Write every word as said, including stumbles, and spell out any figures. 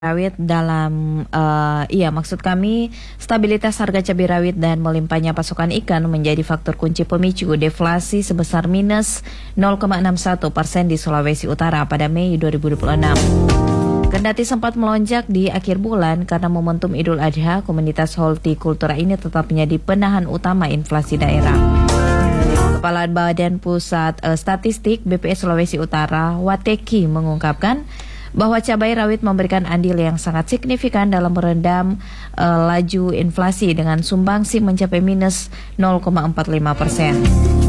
rawit dalam uh, iya maksud kami stabilitas harga cabai rawit dan melimpahnya pasokan ikan menjadi faktor kunci pemicu deflasi sebesar minus nol koma enam satu persen di Sulawesi Utara pada Mei dua ribu dua puluh enam. Kendati sempat melonjak di akhir bulan karena momentum Idul Adha, komunitas hortikultura ini tetap menjadi penahan utama inflasi daerah. Kepala Badan Pusat uh, Statistik B P S Sulawesi Utara, Wateki, mengungkapkan bahwa cabai rawit memberikan andil yang sangat signifikan dalam meredam uh, laju inflasi dengan sumbangsi mencapai minus nol koma empat lima persen.